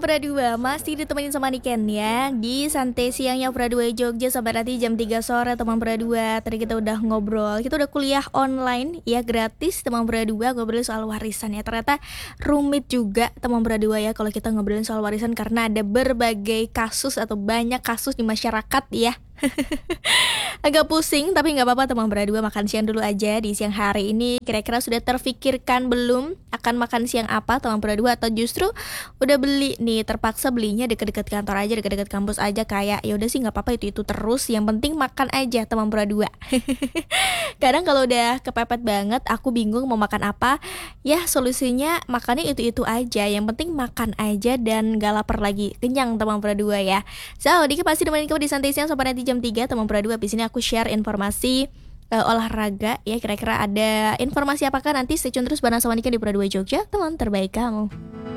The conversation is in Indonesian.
Pradua, masih ditemenin sama Niken ya di Santai Siangnya Pradua Jogja sampai nanti jam 3 sore teman Pradua. Tadi kita udah ngobrol, kita udah kuliah online ya gratis teman Pradua, ngobrolin soal warisan ya. Ternyata rumit juga teman Pradua ya kalau kita ngobrolin soal warisan karena ada berbagai kasus atau banyak kasus di masyarakat ya. Agak pusing tapi nggak apa-apa teman Pradua, makan siang dulu aja di siang hari ini. Kira-kira sudah terfikirkan belum akan makan siang apa teman Pradua, atau justru udah beli nih, terpaksa belinya deket-deket kantor aja, deket-deket kampus aja, kayak ya udah sih nggak apa-apa itu terus, yang penting makan aja teman Pradua. Kadang kalau udah kepepet banget aku bingung mau makan apa, ya solusinya makannya itu aja, yang penting makan aja dan gak lapar lagi, kenyang teman Pradua ya. So Dika pasti nemenin kamu di Santai Siang sampai nanti jam 3 teman Pradua. Di sini aku share informasi olahraga ya, kira-kira ada informasi apakah nanti stay tune terus bareng sama Nika di Pradua Jogja, teman terbaik kamu.